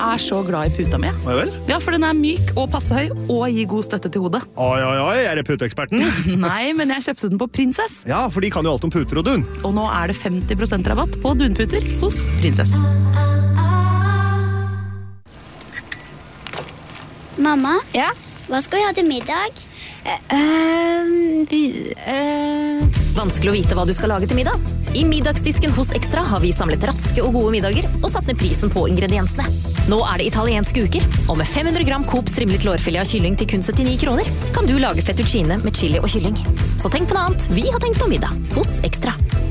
er så glad i puta mi. Ja vel? Ja, for den er myk og passehøy og gir god støtte til hodet. Oi, er det puteeksperten? Nei, men jeg kjøpte den på Princess. Ja, for de kan jo alt om puter og dun. Og nå er det 50% rabatt på dunputer hos Princess. Mamma, Ja? hva skal vi ha til middag? Vanskelig å vite hva du skal lage til middag. I middagsdisken hos Extra har vi samlet raske og gode middager og satt ned prisen på ingrediensene. Nå er det italienske uker, og med 500 gram Coop strimlet lårfilet av kylling til kun 79 kroner, kan du lage fettuccine med chili og kylling. Så tenk på noe annet, vi har tenkt på middag hos Extra.